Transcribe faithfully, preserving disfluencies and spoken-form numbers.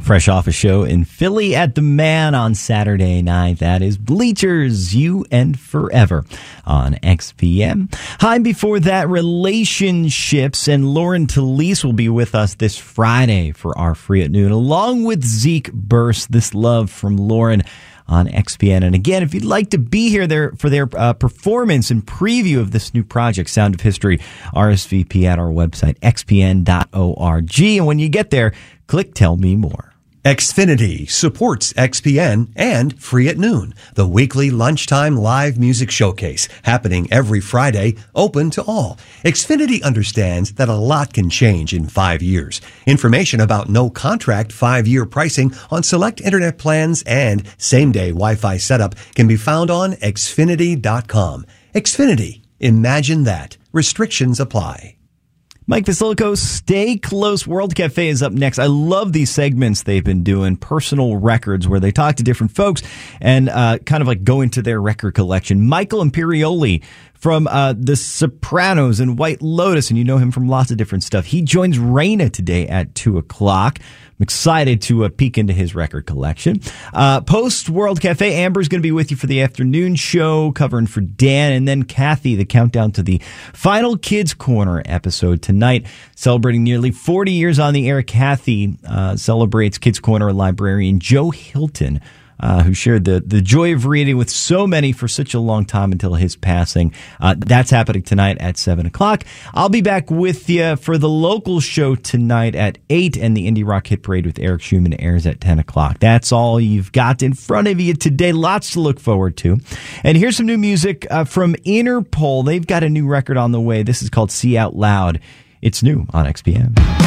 Fresh off a show in Philly at the Man on Saturday night. That is Bleachers, You and Forever on X P M. Hi, before that, Relationships, and Lauren Talese will be with us this Friday for our Free at Noon, along with Zeke Burst. This love from Lauren on X P N. And again, if you'd like to be here there for their uh, performance and preview of this new project, Sound of History, R S V P at our website, x p n dot org. And when you get there, click Tell Me More. Xfinity supports X P N and Free at Noon, the weekly lunchtime live music showcase happening every Friday, open to all. Xfinity understands that a lot can change in five years. Information about no contract five-year pricing on select internet plans and same-day Wi-Fi setup can be found on xfinity dot com. Xfinity. Imagine that. Restrictions apply. Mike Vasilico, Stay Close. World Cafe is up next. I love these segments they've been doing, personal records, where they talk to different folks and uh, kind of like go into their record collection. Michael Imperioli from uh, The Sopranos and White Lotus, and you know him from lots of different stuff. He joins Raina today at two o'clock. I'm excited to uh, peek into his record collection. Uh, Post World Cafe, Amber's going to be with you for the afternoon show, covering for Dan, and then Kathy, the countdown to the final Kids Corner episode tonight, celebrating nearly forty years on the air. Kathy uh, celebrates Kids Corner librarian Joe Hilton, Uh, who shared the, the joy of reading with so many for such a long time until his passing. Uh, that's happening tonight at seven o'clock. I'll be back with you for the local show tonight at eight, and the Indie Rock Hit Parade with Eric Schumann airs at ten o'clock. That's all you've got in front of you today. Lots to look forward to. And here's some new music uh, from Interpol. They've got a new record on the way. This is called See Out Loud. It's new on X P M.